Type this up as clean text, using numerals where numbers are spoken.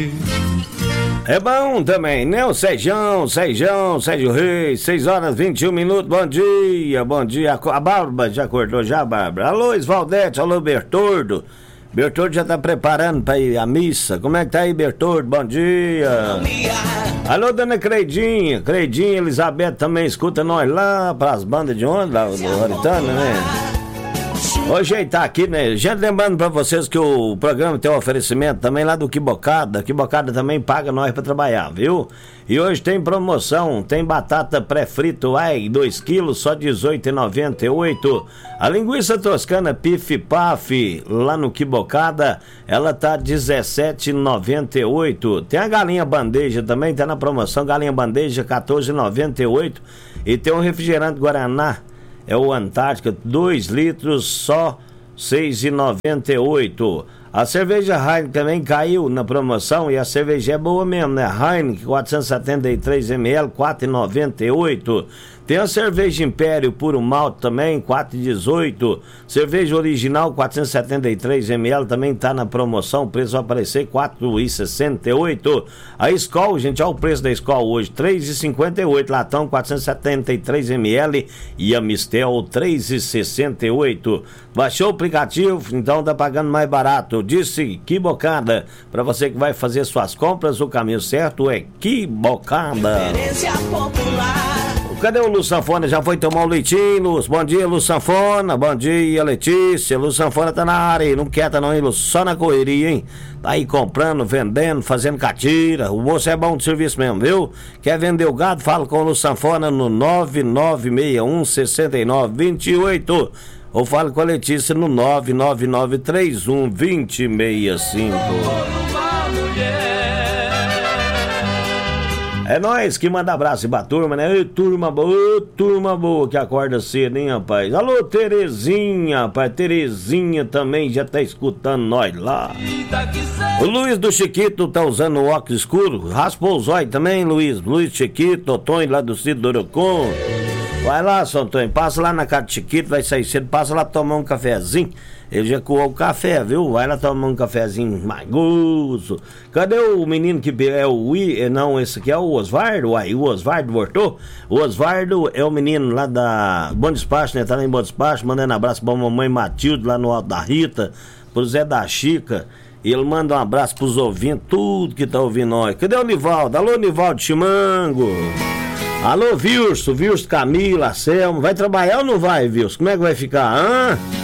É bom também, né? O Sérgio Reis, 6h21. Bom dia. A Bárbara já acordou já, Bárbara? Alô, Isvaldete, alô, Bertordo. Bertordo já tá preparando pra ir à missa. Como é que tá aí, Bertordo? Bom dia. Alô, dona Creidinha, Elizabeth também escuta nós lá pras bandas de onda, lá do Oritana, né? Hoje aí tá aqui, né? Gente, lembrando pra vocês que o programa tem um oferecimento também lá do Quibocada. Quibocada também paga nós pra trabalhar, viu? E hoje tem promoção, tem batata pré-frito, 2 quilos, só R$18,98. A linguiça toscana Pif Paf, lá no Quibocada, ela tá R$17,98. Tem a galinha bandeja também, tá na promoção, galinha bandeja R$14,98. E tem um refrigerante Guaraná, é o Antártica, 2 litros, só R$6,98. A cerveja Heineken também caiu na promoção e a cerveja é boa mesmo, né? Heineken, 473 ml, R$4,98. Tem a cerveja Império Puro Malte também, R$4,18. Cerveja original, 473 ml, também tá na promoção, o preço vai aparecer R$4,68. A Skol, gente, olha o preço da Skol hoje, R$3,58. Latão, 473 ml. E a Mistel, R$3,68. Baixou o aplicativo, então tá pagando mais barato. Disse Quibocada. Pra você que vai fazer suas compras, o caminho certo é Quibocada. Cadê o Lu Sanfona? Já foi tomar um leitinho, Luz? Bom dia, Lu Sanfona. Bom dia, Letícia. Lu Sanfona tá na área aí. Não quieta não, hein, Lu? Só na correria, hein? Tá aí comprando, vendendo, fazendo catira. O moço é bom de serviço mesmo, viu? Quer vender o gado? Fala com o Lu Sanfona no 9961-6928. Ou fala com a Letícia no 99931-2065. É nós que manda abraço pra turma, né? Ei, turma boa que acorda cedo, hein, rapaz? Alô, Terezinha, rapaz. Terezinha também já tá escutando nós lá. O Luiz do Chiquito tá usando o óculos escuro. Raspou os olhos também, Luiz. Luiz Chiquito, Tonho lá do Cid do Urucum. Vai lá, São Antônio, passa lá na casa do Chiquito, vai sair cedo, passa lá tomar um cafezinho. Ele já coou o café, viu? Vai lá tomar um cafezinho mais gozo. Cadê o menino que é o não, esse aqui é o Osvaldo, o Osvaldo voltou. O Osvaldo é o menino lá da Bom Despacho, né? Tá lá em Bom Despacho, mandando abraço pra mamãe Matilde lá no Alto da Rita, pro Zé da Chica. E ele manda um abraço pros ouvintes, tudo que tá ouvindo nós. Cadê o Nivaldo? Alô, Nivaldo Chimango. Alô, Vilso Camila, Selma. Vai trabalhar ou não vai, Vilso? Como é que vai ficar, hã?